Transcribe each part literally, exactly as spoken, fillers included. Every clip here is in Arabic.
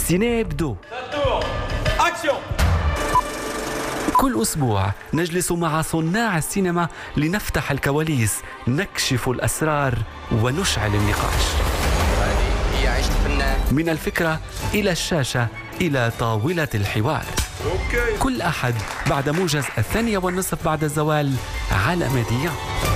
السينما يبدو. كل أسبوع نجلس مع صناع السينما لنفتح الكواليس، نكشف الأسرار ونشعل النقاش. من الفكرة إلى الشاشة إلى طاولة الحوار. كل أحد بعد موجز الثانية والنصف بعد الزوال على ميديا.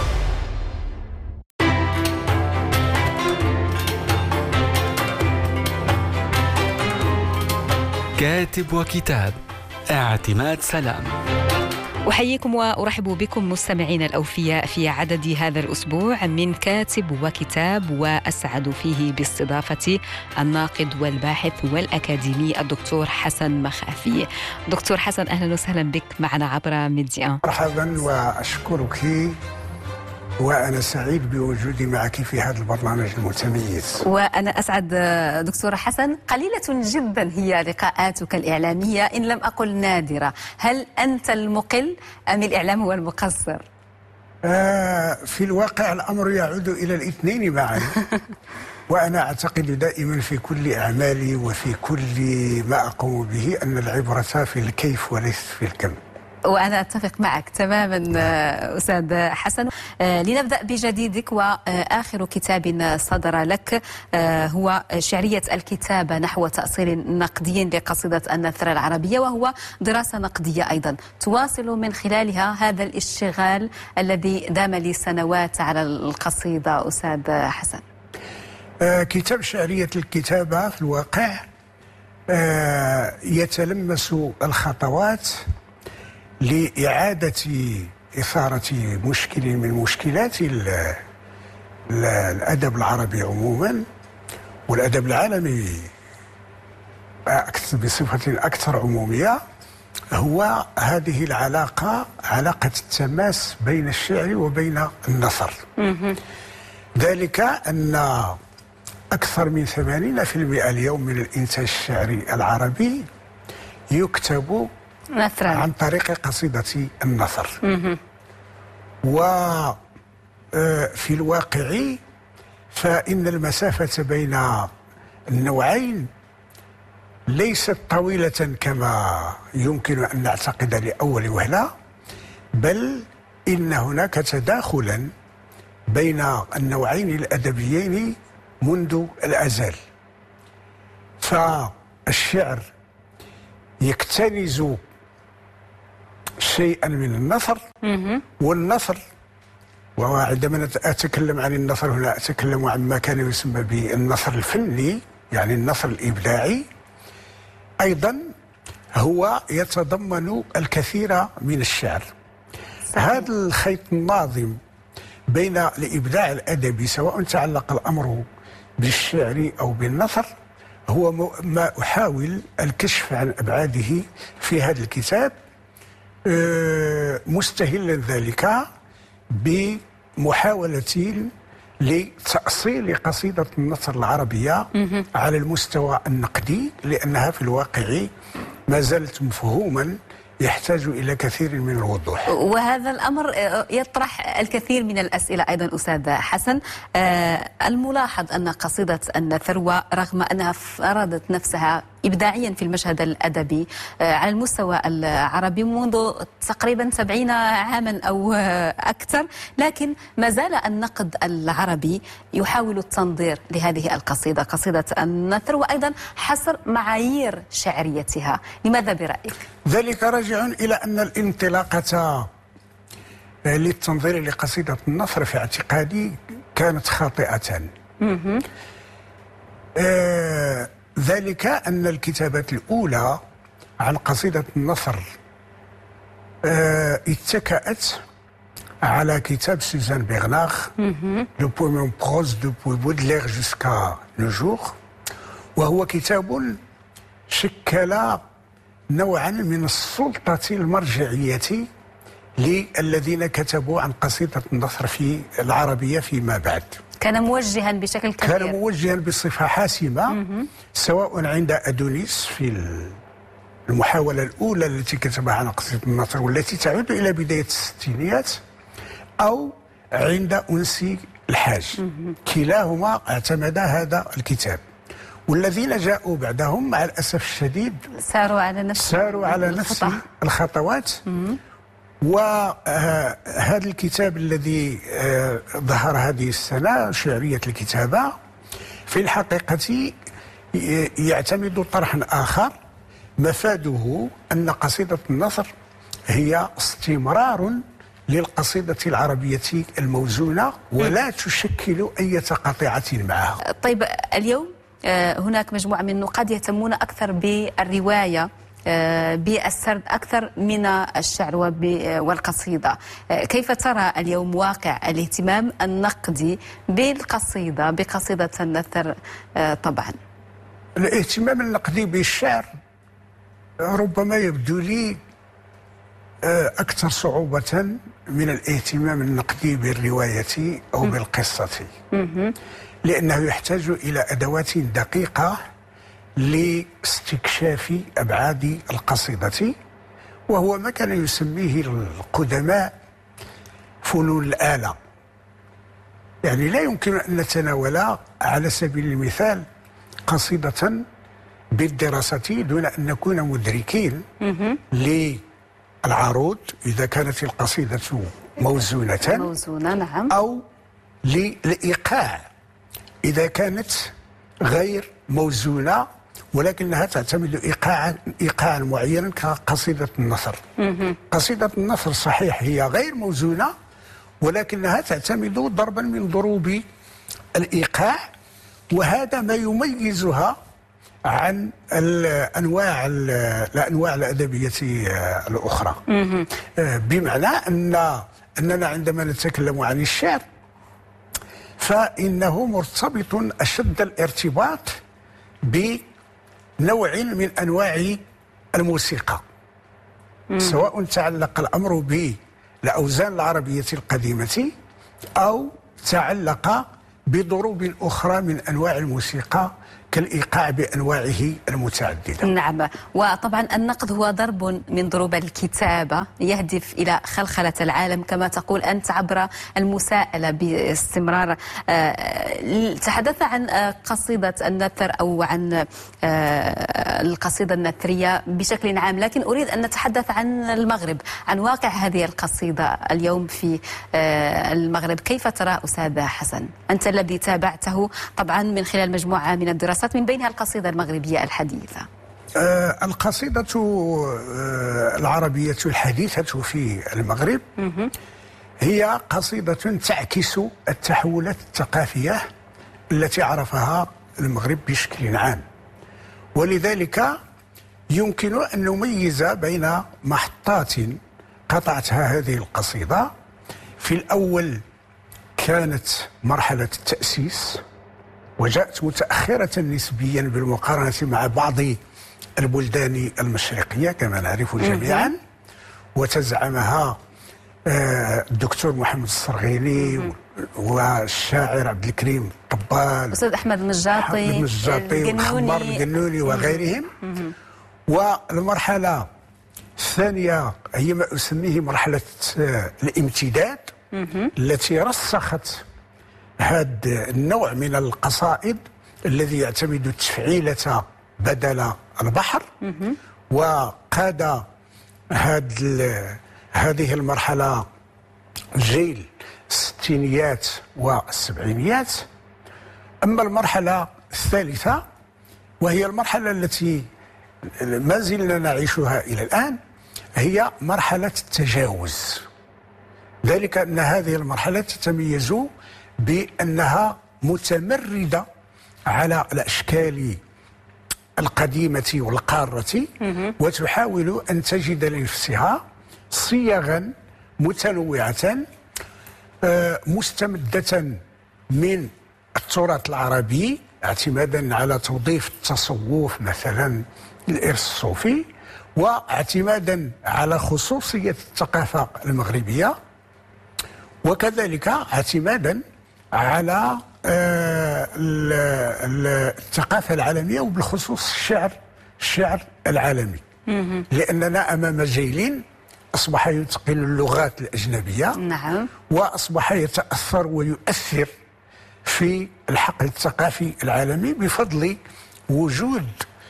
كاتب وكتاب، اعتماد سلام. أحييكم وأرحب بكم مستمعين الأوفياء في عدد هذا الأسبوع من كاتب وكتاب، وأسعد فيه باستضافة الناقد والباحث والأكاديمي الدكتور حسن مخافي. دكتور حسن، أهلا وسهلا بك معنا عبر ميديا. مرحبا وأشكرك، وأنا سعيد بوجودي معك في هذا البرنامج المتميز. وأنا أسعد دكتور حسن. قليلة جدا هي لقاءاتك الإعلامية، إن لم أقل نادرة. هل أنت المقل أم الإعلام هو المقصر؟ آه في الواقع الأمر يعود إلى الاثنين معا. وأنا أعتقد دائما في كل أعمالي وفي كل ما أقوم به أن العبرة في الكيف وليس في الكم. وأنا أتفق معك تماما أستاذ حسن. آه لنبدأ بجديدك، وآخر كتاب صدر لك آه هو شعرية الكتابة نحو تأصيل نقدي لقصيدة النثر العربية، وهو دراسة نقدية أيضا تواصل من خلالها هذا الاشتغال الذي دام لي سنوات على القصيدة. أستاذ حسن، آه كتاب شعرية الكتابة في الواقع آه يتلمس الخطوات لإعادة إثارة مشكل من مشكلات الأدب العربي عموما والأدب العالمي بصفة أكثر عمومية، هو هذه العلاقة، علاقة التماس بين الشعر وبين النثر. ذلك أن أكثر من ثمانين بالمئة اليوم من الإنتاج الشعري العربي يكتب نثرا عن طريق قصيدة النثر. وفي الواقع فإن المسافة بين النوعين ليست طويلة كما يمكن أن نعتقد لأول وهلة، بل إن هناك تداخلا بين النوعين الأدبيين منذ الأزل. فالشعر يكتنز شيئا من النثر، والنثر، وعندما أتكلم عن النثر هنا أتكلم عن ما كان يسمى بالنثر الفني، يعني النثر الإبداعي، أيضا هو يتضمن الكثير من الشعر. صحيح. هذا الخيط الناظم بين الإبداع الأدبي سواء تعلق الأمر بالشعر أو بالنثر هو ما أحاول الكشف عن أبعاده في هذا الكتاب، مستهلا ذلك بمحاولة لتأصيل قصيدة النثر العربية على المستوى النقدي، لأنها في الواقع ما زالت مفهوما يحتاج إلى كثير من الوضوح. وهذا الأمر يطرح الكثير من الأسئلة أيضا أستاذ حسن. الملاحظ أن قصيدة النثر، ورغم أنها فرضت نفسها إبداعيا في المشهد الأدبي على المستوى العربي منذ تقريبا سبعين عاما أو أكثر، لكن ما زال النقد العربي يحاول التنظير لهذه القصيدة، قصيدة النثر، وأيضا حصر معايير شعريتها. لماذا برأيك؟ ذلك راجع إلى أن الانطلاقة للتنظير لقصيدة النثر في اعتقادي كانت خاطئة. آه ذلك أن الكتابات الأولى عن قصيدة النثر آه اتكأت على كتاب سوزان بيغناغ لو بويمون بروز دوبوي بودلير جوسكا نوجور، وهو كتاب شكل نوعا من السلطة المرجعية للذين كتبوا عن قصيدة النثر في العربية فيما بعد. كان موجها بشكل كبير، كان موجها بصفة حاسمة، سواء عند أدونيس في المحاولة الأولى التي كتبها عن قصيدة النثر والتي تعود إلى بداية الستينيات، أو عند أنسي الحاج. كلاهما اعتمد هذا الكتاب، والذين جاءوا بعدهم مع الأسف الشديد ساروا على نفس ساروا على نفس الخطوات. وهذا الكتاب الذي ظهر هذه السنة، شعرية الكتابة، في الحقيقة يعتمد طرحا آخر مفاده أن قصيدة النصر هي استمرار للقصيدة العربية الموزونة ولا تشكل أي قطيعة معها. طيب، اليوم هناك مجموعة من النقاد يهتمون أكثر بالرواية، بالسرد أكثر من الشعر والقصيدة. كيف ترى اليوم واقع الاهتمام النقدي بالقصيدة بقصيدة النثر؟ طبعا الاهتمام النقدي بالشعر ربما يبدو لي أكثر صعوبة من الاهتمام النقدي بالرواية أو بالقصة، لأنه يحتاج إلى أدوات دقيقة لاستكشاف أبعاد القصيدة، وهو ما كان يسميه القدماء فنون الآلة. يعني لا يمكن أن نتناول على سبيل المثال قصيدة بالدراسة دون أن نكون مدركين للعروض إذا كانت القصيدة موزونة موزونة نعم، أو للإيقاع إذا كانت غير موزونة ولكنها تعتمد إيقاعا إيقاعا معينا كقصيدة النثر. قصيدة النثر صحيح هي غير موزونة ولكنها تعتمد ضربا من ضروب الإيقاع، وهذا ما يميزها عن الأنواع الأنواع الأدبية الأخرى. بمعنى أن أننا عندما نتكلم عن الشعر فإنه مرتبط أشد الارتباط بنوع من أنواع الموسيقى، سواء تعلق الأمر بالأوزان العربية القديمة أو تعلق بضروب أخرى من أنواع الموسيقى كالإيقاع بأنواعه المتعددة. نعم، وطبعا النقد هو ضرب من ضروب الكتابة يهدف إلى خلخلة العالم كما تقول أنت عبر المساءلة باستمرار. تحدث عن قصيدة النثر أو عن القصيدة النثرية بشكل عام، لكن أريد أن نتحدث عن المغرب، عن واقع هذه القصيدة اليوم في المغرب. كيف ترى أستاذ حسن، أنت الذي تابعته طبعا من خلال مجموعة من الدراسات من بينها القصيدة المغربية الحديثة؟ آه القصيدة آه العربية الحديثة في المغرب هي قصيدة تعكس التحولات الثقافية التي عرفها المغرب بشكل عام، ولذلك يمكن أن نميز بين محطات قطعتها هذه القصيدة. في الأول كانت مرحلة التأسيس وجاءت متأخرة نسبيا بالمقارنة مع بعض البلدان المشرقية كما نعرف جميعا، وتزعمها الدكتور محمد الصرغيني والشاعر عبد الكريم الطبال، أستاذ أحمد المجاطي وخمار القنوني وغيرهم. والمرحلة الثانية هي ما أسميه مرحلة الامتداد التي رسخت هذا النوع من القصائد الذي يعتمد التفعيلة بدل البحر، وقاد هذه المرحلة جيل الستينيات والسبعينيات. أما المرحلة الثالثة وهي المرحلة التي ما زلنا نعيشها إلى الآن هي مرحلة التجاوز، ذلك أن هذه المرحلة تتميز بأنها متمردة على الأشكال القديمة والقارة، وتحاول أن تجد لنفسها صيغا متنوعة مستمدة من التراث العربي اعتمادا على توظيف التصوف مثلا الإرث الصوفي، واعتمادا على خصوصية الثقافة المغربية، وكذلك اعتمادا على الثقافة العالمية وبالخصوص الشعر الشعر العالمي، لأننا أمام جيل أصبح يتقن اللغات الأجنبية. نعم. وأصبح يتأثر ويؤثر في الحقل الثقافي العالمي بفضل وجود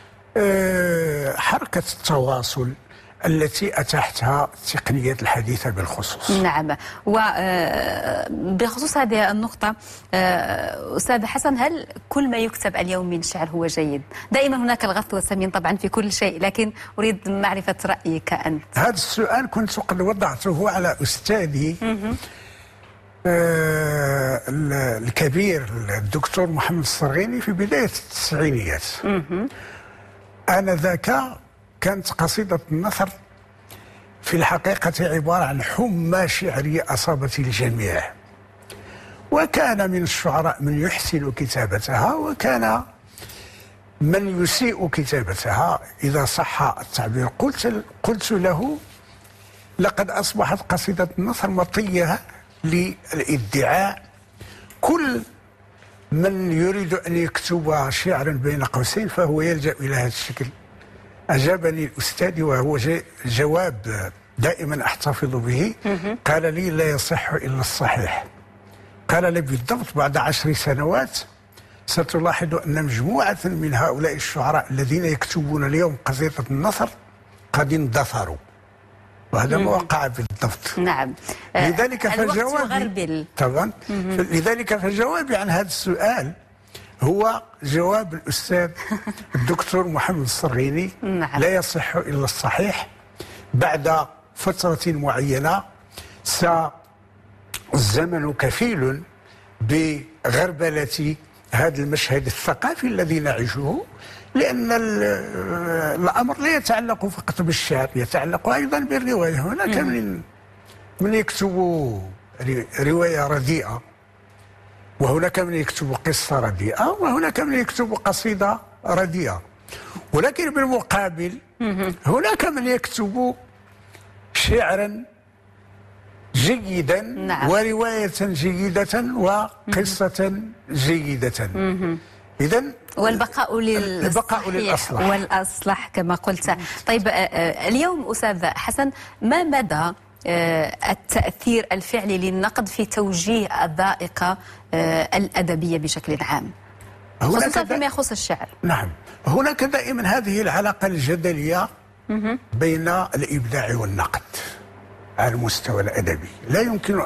حركة التواصل التي أتاحتها التقنيات الحديثة بالخصوص. نعم، وبخصوص هذه النقطة أستاذ حسن، هل كل ما يكتب اليوم من شعر هو جيد؟ دائما هناك الغث والسمين طبعا في كل شيء، لكن أريد معرفة رأيك أنت. هذا السؤال كنت قد وضعته على أستاذي آه الكبير الدكتور محمد الصرغيني في بداية التسعينيات. آنذاك كانت قصيدة النثر في الحقيقة عبارة عن حمى شعرية أصابت الجميع، وكان من الشعراء من يحسن كتابتها وكان من يسيء كتابتها إذا صح التعبير. قلت قلت له لقد أصبحت قصيدة النثر مطية للادعاء. كل من يريد أن يكتب شعرا بين قوسين فهو يلجأ إلى هذا الشكل. أجابني الأستاذ وهو جواب دائما أحتفظ به، قال لي لا يصح إلا الصحيح. قال لي بالضبط بعد عشر سنوات ستلاحظ أن مجموعة من هؤلاء الشعراء الذين يكتبون اليوم قصيدة النثر قد اندثروا، وهذا ما وقع بالضبط. نعم. لذلك فجوابي طبعا لذلك فجوابي عن هذا السؤال هو جواب الأستاذ الدكتور محمد الصرغيني. نعم. لا يصح إلا الصحيح. بعد فترة معينة الزمن كفيل بغربلة هذا المشهد الثقافي الذي نعيشه، لأن الأمر لا يتعلق فقط بالشعر، يتعلق أيضا بالرواية. هناك من من يكتب رواية رديئة، وهناك من يكتب قصة رديئة، وهناك من يكتب قصيدة رديئة، ولكن بالمقابل هناك من يكتب شعرا جيدا. نعم. ورواية جيدة وقصة جيدة. إذن والبقاء للبقاء للأصلح والأصلح كما قلت. طيب اليوم أستاذ حسن، ما مدى التأثير الفعلي للنقد في توجيه الذائقة الأدبية بشكل عام، خصوصا فيما يخص الشعر؟ نعم، هناك دائما هذه العلاقة الجدلية بين الإبداع والنقد على المستوى الأدبي. لا يمكن